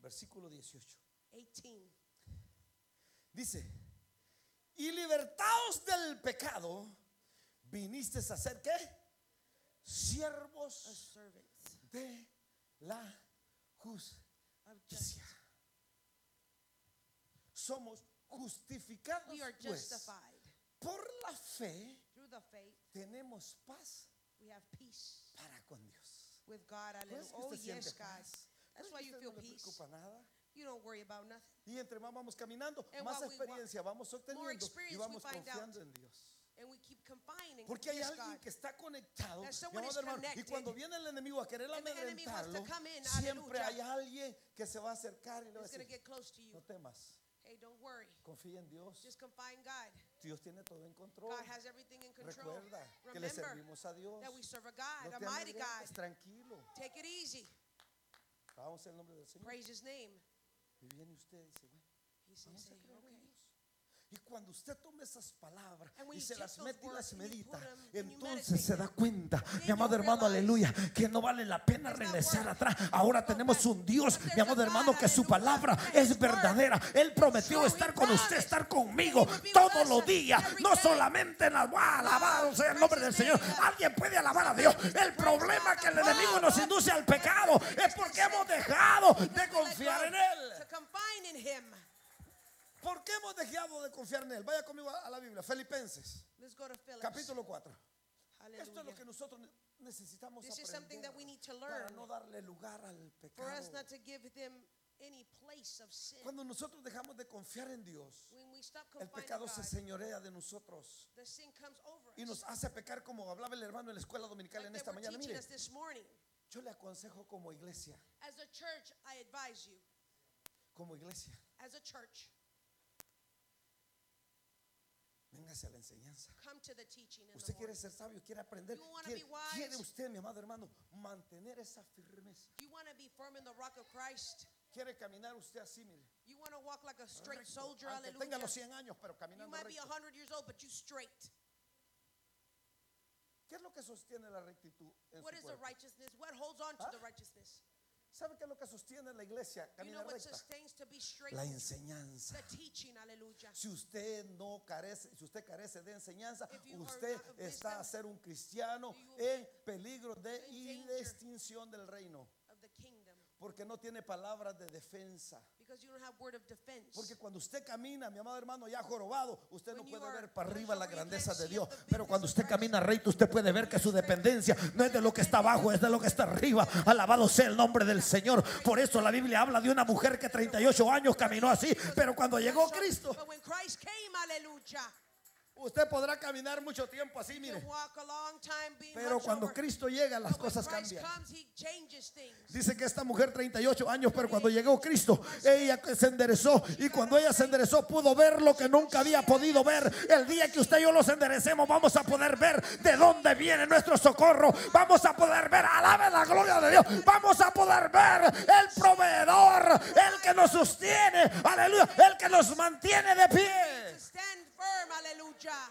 versículo 18. 18. Dice: y libertados del pecado, viniste a ser ¿qué? Siervos As servants de la of justicia. justice. Somos justificados We are pues, justified por la fe. through the faith. Tenemos paz We have peace para con Dios. with God. ¿No Hallelujah. es que Oh usted yes, siente God. paz? That's ¿No why es que you usted feel no le peace. preocupa nada? You don't worry about nothing. Y entre más vamos caminando, And más while we experiencia vamos obteniendo experience y we vamos find confiando out. en Dios. And we keep confining. Porque hay Yes, alguien God. que está conectado, There's mi someone amado is hermano, y connected. cuando viene el enemigo a querer And the enemy wants to amedrentarlo, come in, siempre hay hallelujah. alguien que se va a acercar y le va a It's going to decir: get close to you. no temas, Hey, don't worry. confía en Dios. Just confide in God. Dios tiene todo en control. God has everything in control. Recuerda que le Remember servimos a Dios. that we serve a God, No a te mighty God. amedrentes, tranquilo. Take it easy. Vamos en el nombre del Señor. Praise His name. Y viene usted y dice: bueno, He says, vamos a hey, creer en okay. Dios. Y cuando usted toma esas palabras And when y you se take las those mete y words las and you medita, put them and you entonces meditate se da them, cuenta, then mi amado you hermano, realize aleluya, que no vale la pena it's not regresar worth atrás. Ahora go tenemos back. un Dios, But there's mi amado a God, hermano, que su hallelujah, palabra that es His word verdadera. Él prometió true. estar He con usted, promised estar that conmigo He would be with todos us los días, every no day. solamente en las alabado sea el nombre del Praise His Señor. name. Alguien puede alabar a Dios. Somebody El needs to praise problema God. que el The enemigo nos problem induce al is that pecado we es make porque us hemos sin. dejado Because de we let confiar go en Él. to confide in Him. ¿Por qué hemos dejado de confiar en Él? Vaya conmigo a la Biblia, Filipenses, Let's go to Philippians. capítulo 4. Esto es lo Hallelujah. que nosotros necesitamos This is something aprender that we need to para learn no darle lugar al for pecado. us not to give them any place of sin. Cuando nosotros dejamos de confiar en Dios, When we stop el confiding in pecado se God, señorea de nosotros the sin comes over y nos us. hace pecar, como hablaba el hermano en la escuela dominical Like en they esta were mañana. teaching Mire, us this morning. yo le aconsejo como iglesia, As a church, I advise you, as a church, véngase a la enseñanza. come to the teaching in the Usted quiere morning. ser sabio, quiere aprender, You wanna quiere, be wise? quiere usted, mi amado hermano, mantener esa firmeza. You want to be firm in the rock of Christ. Quiere caminar usted así, mire, You want to walk like a straight recto, soldier. aunque Hallelujah. tenga los 100 años, pero You caminando might be recto. 100 years old, but you straight. ¿Qué es lo que sostiene la rectitud en What su is the cuerpo? righteousness? What holds on to ¿Ah? the righteousness? ¿Sabe qué es lo que sostiene la iglesia? You know Caminar what recta. sustains to be straight? La enseñanza. The teaching. Hallelujah. Si usted no carece, si usted carece de enseñanza, If you are usted not of está wisdom, a ser un cristiano you will en peligro de in danger extinción del reino, Of the kingdom. porque no tiene palabras de defensa. Because you don't have word of defense. Porque cuando usted camina, mi amado hermano, ya jorobado, usted no When you puede are ver para arriba la over, you grandeza can't de see Dios. the Pero bigness cuando of usted Christ. camina recto, usted puede ver que su dependencia no es de lo que está abajo, es de lo que está arriba. Alabado sea el nombre del Señor. Por eso la Biblia habla de una mujer que 38 años caminó así, pero cuando llegó Cristo, But when Christ came, hallelujah, usted podrá caminar mucho tiempo así, you mire. walk a long time being Pero much cuando over. Cristo llega, las But when cosas Christ cambian. comes, He changes things. Dice que esta mujer 38 años, pero cuando llegó Cristo, ella se enderezó. Y cuando ella se enderezó, pudo ver lo que nunca había podido ver. El día que usted y yo los enderecemos, vamos a poder ver de dónde viene nuestro socorro. Vamos a poder ver, alabe la gloria de Dios. Vamos a poder ver el proveedor, el que nos sostiene, aleluya, el que nos mantiene de To pie. stand firm, hallelujah.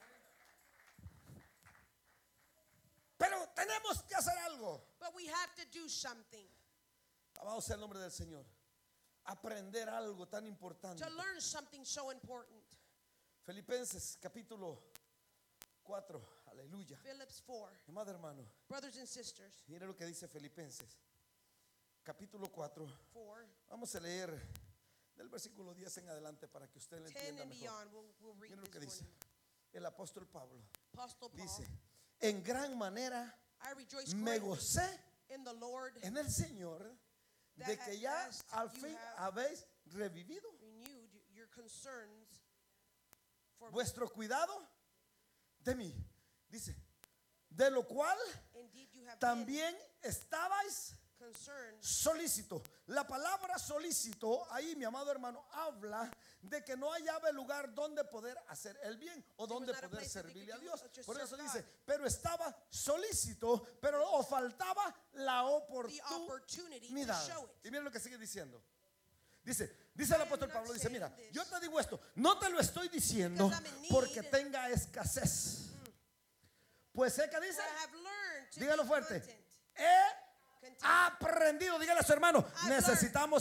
Pero tenemos que hacer algo. But we have to do something. Alabado sea el nombre del Señor. Aprender algo tan importante. To learn something so important. Filipenses capítulo 4, aleluya. Philippians 4. Amado hermano, Brothers and sisters, mire lo que dice Filipenses capítulo 4. 4, Vamos a leer del versículo 10 en adelante para que usted lo 10 entienda and mejor. beyond. We'll read Mire lo que this dice morning. el apóstol Pablo. Apostle Paul, Dice: en gran manera I rejoice me greatly gocé in the Lord, en el Señor de that que at ya last al you fin have habéis revivido renewed your concerns for me. vuestro cuidado de mí. Dice, de lo cual Indeed, you have been también estabais concerned. solícito. La palabra solícito ahí, mi amado hermano, habla de que no hallaba lugar donde poder hacer el bien o donde not a poder place that they servirle a could Dios. just Por serve eso God. dice, pero estaba solícito, pero o faltaba la The opportunity to oportunidad. show it. Y mira lo que sigue diciendo. Dice el apóstol not Pablo, dice, saying mira, this yo te digo esto, no te lo estoy diciendo because I'm in need. porque tenga escasez. Pues sé que dice, But I have learned to dígalo be fuerte, content. he aprendido, dígale a su hermano, learned. necesitamos